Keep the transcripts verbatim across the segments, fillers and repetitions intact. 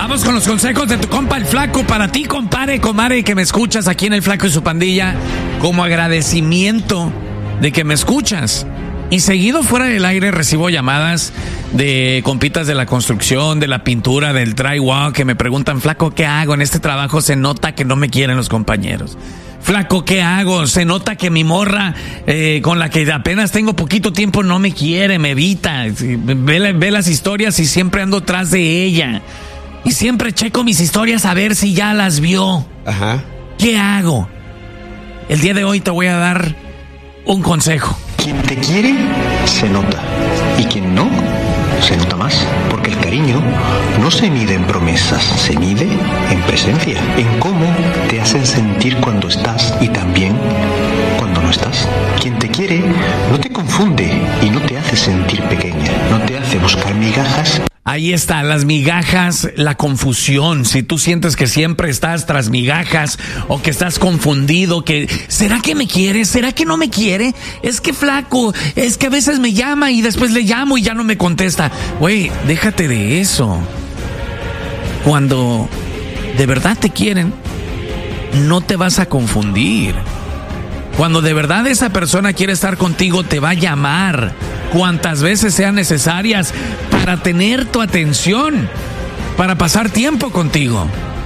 Vamos con los consejos de tu compa el Flaco. Para ti, compare, comare, que me escuchas aquí en el Flaco y su pandilla, como agradecimiento de que me escuchas. Y seguido fuera del aire recibo llamadas de compitas de la construcción, de la pintura, del drywall, que me preguntan: Flaco, ¿qué hago? En este trabajo se nota que no me quieren los compañeros. Flaco, ¿qué hago? Se nota que mi morra, eh, con la que apenas tengo poquito tiempo, no me quiere, me evita. Ve, ve las historias y siempre ando tras de ella. Y siempre checo mis historias a ver si ya las vio. Ajá. ¿Qué hago? El día de hoy te voy a dar un consejo. Quien te quiere, se nota. Y quien no, se nota más. Porque el cariño no se mide en promesas, se mide en presencia. En cómo te hacen sentir cuando estás y también cuando no estás. Quien te quiere no te confunde y no te hace sentir pequeña. No te hace buscar migajas. Ahí está, las migajas, la confusión. Si tú sientes que siempre estás tras migajas o que estás confundido, que ¿será que me quiere? ¿Será que no me quiere? Es que Flaco, es que a veces me llama y después le llamo y ya no me contesta. Güey, déjate de eso. Cuando de verdad te quieren, no te vas a confundir. Cuando de verdad esa persona quiere estar contigo, te va a llamar cuantas veces sean necesarias para tener tu atención, para pasar tiempo contigo.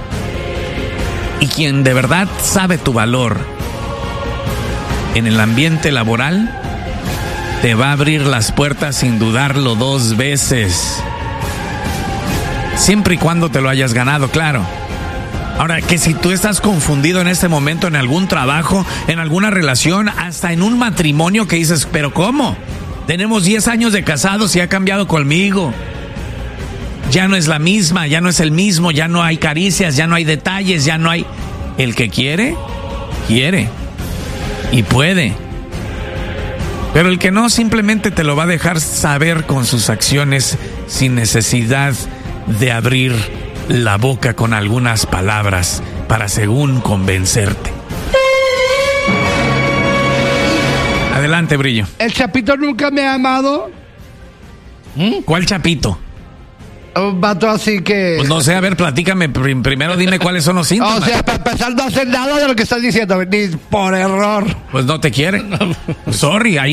Y quien de verdad sabe tu valor en el ambiente laboral, te va a abrir las puertas sin dudarlo dos veces. Siempre y cuando te lo hayas ganado, claro. Ahora, que si tú estás confundido en este momento en algún trabajo, en alguna relación, hasta en un matrimonio, que dices, ¿pero cómo? Tenemos diez años de casados y ha cambiado conmigo. Ya no es la misma, ya no es el mismo, ya no hay caricias, ya no hay detalles, ya no hay... El que quiere, quiere. Y puede. Pero el que no, simplemente te lo va a dejar saber con sus acciones sin necesidad de abrir la boca con algunas palabras para según convencerte. Adelante, Brillo. El Chapito nunca me ha amado. ¿Mm? ¿Cuál Chapito? Un vato así que... Pues no sé, a ver, platícame. Prim- primero dime cuáles son los síntomas. O sea, para empezar, no hacer nada de lo que estás diciendo, ni por error. Pues no te quiere. Sorry, ahí